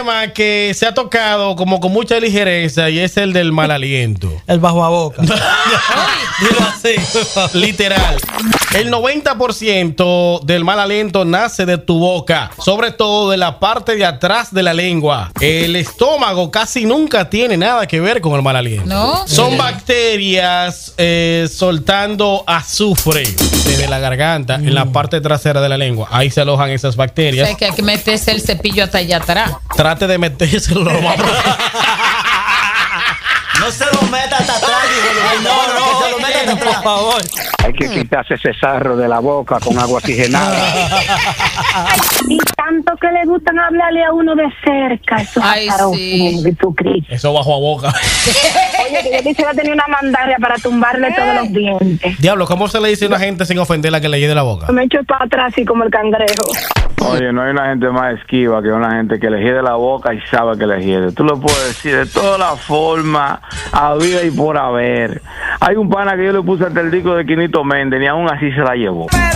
tema que se ha tocado como con mucha ligereza y es el del mal aliento. El bajo a boca. Dilo así. Literal. El 90% del mal aliento nace de tu boca, sobre todo de la parte de atrás de la lengua. El estómago casi nunca tiene nada que ver con el mal aliento. ¿No? Son bacterias soltando azufre desde la garganta en la parte trasera de la lengua. Ahí se alojan esas O bacterias. sea, que hay que meterse el cepillo hasta allá atrás. Trate de metérselo. No se lo meta hasta atrás, no, que se lo meta hasta atrás, por favor. Hay que quitarse ese sarro de la boca con agua oxigenada. Y tanto que le gustan hablarle a uno de cerca. Eso Ay, sí. Jesucristo. Eso bajo a boca. Oye, que yo quisiera tener una mandaria para tumbarle todos los dientes. Diablo, ¿cómo se le dice a una gente sin ofenderla que le llene la boca? Me echo para atrás así como el cangrejo. Oye, no hay una gente más esquiva que una gente que le hiede la boca y sabe que le hiede. Tú lo puedes decir de todas las formas, a vida y por haber. Hay un pana que yo le puse hasta el disco de Quinito Méndez y aún así se la llevó.